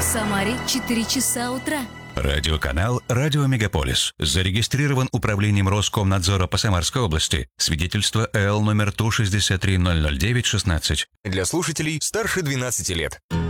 Самаре 4 часа утра. Радиоканал «Радио Мегаполис». Зарегистрирован управлением Роскомнадзора по Самарской области. Свидетельство ЭЛ номер 163-009-16. Для слушателей старше 12 лет.